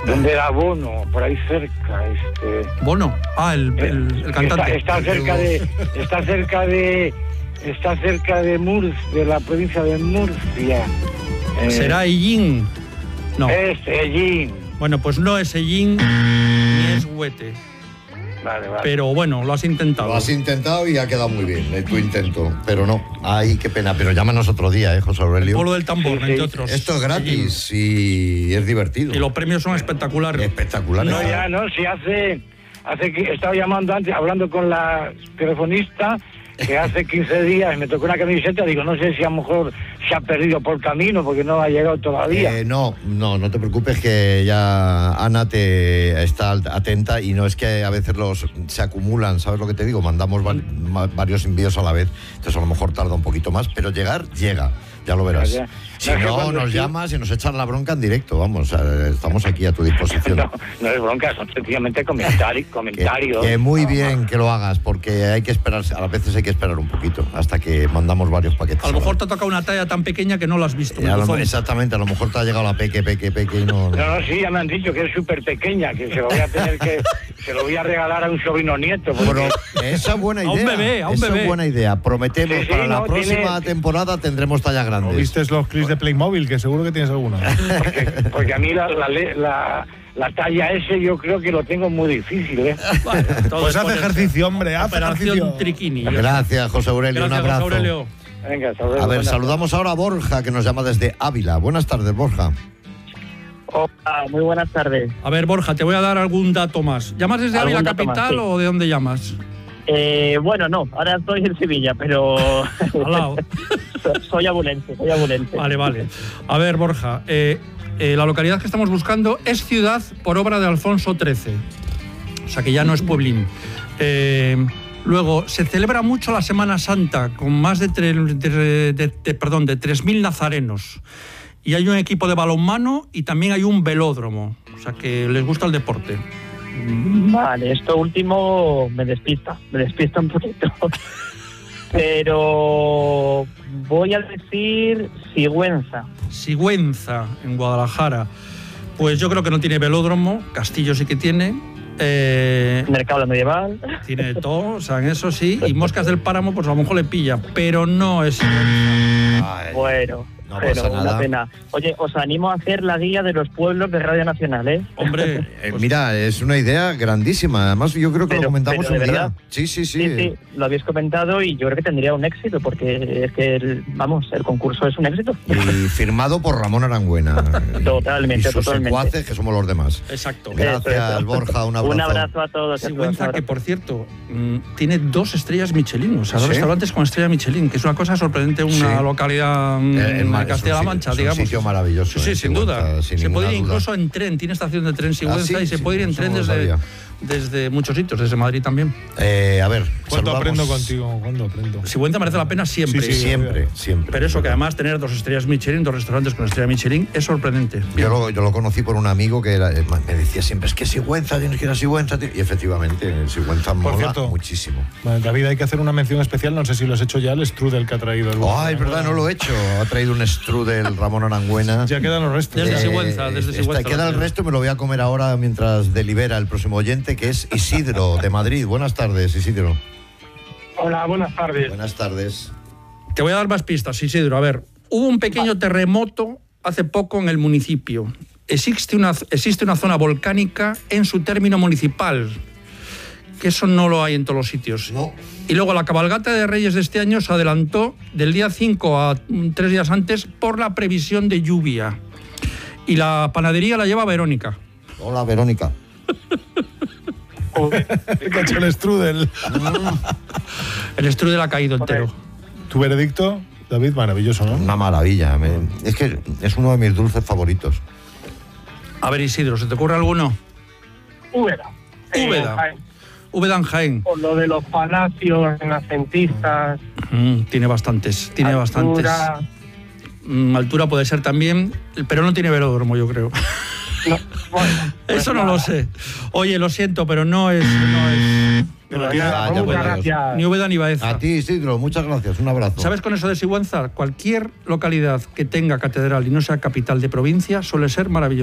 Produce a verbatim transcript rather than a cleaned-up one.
donde era Bono, por ahí cerca. Este, ¿Bono? Ah, el, el, el cantante. Está, está cerca de... Está cerca de... Está cerca de Murcia, de la provincia de Murcia. Eh, ¿Será Ellín? No. Es Ellín. Bueno, pues no es Ellín ni es Huete. Vale, vale. Pero bueno, lo has intentado. Lo has intentado y ha quedado muy bien, eh, tu intento. Pero no, ay, qué pena. Pero llámanos otro día, ¿eh, José Aurelio? El pueblo del tambor, Sí, sí. entre otros. Esto es gratis y es divertido. Y los premios son espectaculares. Espectaculares. No, ya, no, si hace... Hace que estaba llamando antes, hablando con la telefonista, que hace quince días me tocó una camiseta, digo, no sé si a lo mejor se ha perdido por camino porque no ha llegado todavía. Eh, no, no, no te preocupes que ya Ana te está atenta y no es que a veces los se acumulan, ¿sabes lo que te digo? Mandamos va, ma, varios envíos a la vez, entonces a lo mejor tarda un poquito más, pero llegar, llega, ya lo verás. Ya, ya. Si No, es que no, cuando nos estoy- llamas y nos echan la bronca en directo, vamos, eh, estamos aquí a tu disposición. No, no es bronca, son sencillamente comentari Que, comentarios. que muy No, bien que lo hagas, porque hay que esperar, a veces hay que esperar un poquito, hasta que mandamos varios paquetes. A lo mejor te ha tocado una talla tan pequeña que no la has visto. Eh, a lo- bufón. exactamente, a lo mejor te ha llegado la peque, peque, peque y no... No, no, sí, ya me han dicho que es súper pequeña, que se lo voy a tener que... se lo voy a regalar a un sobrino nieto. porque- Bueno, esa es buena A idea. un bebé, a un esa bebé. es buena idea. Prometemos Sí, sí, para la no, próxima tiene- temporada tendremos tallas ¿O grandes. viste los clips de Playmobil? Que seguro que tienes alguna. porque, porque a mí la, la, la, la talla S yo creo que lo tengo muy difícil, ¿eh? Vale, todo Pues es haz ponerse. ejercicio, hombre, haz Operación ejercicio. triquini. Gracias, José Aurelio. Gracias, un abrazo. José Aurelio. Venga, hasta luego, A ver, buenas saludamos ahora a Borja, que nos llama desde Ávila. Buenas tardes, Borja. Hola, muy buenas tardes. A ver, Borja, te voy a dar algún dato más. ¿Llamas desde Algún Ávila dato más, Capital sí. o de dónde llamas? Eh, bueno, no, ahora estoy en Sevilla, pero Al lado. soy abulense, soy abulense. Vale, vale. A ver, Borja, eh, eh, la localidad que estamos buscando es ciudad por obra de Alfonso trece. O sea que ya no es pueblín. Eh, luego, se celebra mucho la Semana Santa con más de, tre- de, de, de, perdón, de tres mil nazarenos. Y hay un equipo de balonmano y también hay un velódromo. O sea que les gusta el deporte. Vale, esto último me despista, me despista un poquito. Pero voy a decir Sigüenza. Sigüenza, en Guadalajara. Pues yo creo que no tiene velódromo, Castillo sí que tiene. Eh, Mercado medieval. tiene de todo, o sea, en eso sí. Y Moscas del Páramo, pues a lo mejor le pilla, pero no es Sigüenza. Ay, Bueno, no pero pasa nada. una pena. Oye, os animo a hacer la guía de los pueblos de Radio Nacional, ¿eh? Hombre, Eh, pues, mira, es una idea grandísima. Además, yo creo que Pero- lo comentamos pero un de día. verdad. Sí, sí, sí. Sí, sí, lo habéis comentado y yo creo que tendría un éxito porque es que, el, vamos, el concurso es un éxito. Y firmado por Ramón Arangüena. Totalmente, y sus totalmente. secuaces, que somos los demás. exacto. Gracias, Eso, eso. Borja, un abrazo. Un abrazo a todos. Sigüenza, Un que abrazo. por cierto, mmm, tiene dos estrellas Michelin, o sea, dos ¿Sí? restaurantes con estrella Michelin, que es una cosa sorprendente, una Sí. localidad mm, Eh, en Ma- en Castilla-La es un Mancha, si- es un digamos. sitio maravilloso, Sí, sí, eh, sin Sigüenza, duda. sin se ninguna puede ir duda. incluso en tren, tiene estación de tren Sigüenza Ah, sí, y se sí, puede ir en eso tren no lo desde, sabía. desde muchos sitios, desde Madrid también. Eh, a ver, ¿Cuándo saludamos- aprendo contigo? ¿Cuándo aprendo? Sigüenza merece la pena siempre. Sí, sí, Siempre, siempre. Pero eso, que además tener dos estrellas Michelin, dos restaurantes con estrella Michelin, es sorprendente. Yo lo, yo lo conocí por un amigo que era, eh, me decía siempre, es que Sigüenza, tienes que ir a Sigüenza. tío". Y efectivamente, Sigüenza mola cierto. muchísimo. Bueno, David, hay que hacer una mención especial, no sé si lo has hecho ya, el strudel que ha traído el Oh, es verdad, no lo he hecho. Ha traído un strudel Ramón Arangüena. Ya quedan los restos. Desde Eh, Sigüenza, desde esta- Sigüenza. queda el resto, me lo voy a comer ahora mientras delibera el próximo oyente, que es Isidro, de Madrid. Buenas tardes, Isidro. Hola, buenas tardes. Buenas tardes. Te voy a dar más pistas, Isidro. A ver, hubo un pequeño terremoto hace poco en el municipio. Existe una, existe una zona volcánica en su término municipal, que eso no lo hay en todos los sitios. No. Y luego la cabalgata de Reyes de este año se adelantó del día cinco a mm, tres días antes por la previsión de lluvia. Y la panadería la lleva Verónica. Hola, Verónica. Te cacho el strudel. El strudel ha caído entero. Tu veredicto, David, maravilloso, ¿no? Una maravilla. me- es que es uno de mis dulces favoritos. A ver, Isidro, ¿se te ocurre alguno? Úbeda. Úbeda. Eh, Jaén. Úbeda en Jaén. Por lo de los palacios renacentistas. Mm, tiene bastantes, tiene bastantes. altura. Mm, altura puede ser también, pero no tiene velódromo, yo creo. No, bueno, pues Eso no nada. lo sé. Oye, lo siento, pero no es, no es Pero Nada, tiene- Ah, ya muchas veremos. gracias. ni Úbeda ni Baeza. A ti, Isidro, muchas gracias. Un abrazo. ¿Sabes con eso de Sigüenza? Cualquier localidad que tenga catedral y no sea capital de provincia suele ser maravillosa.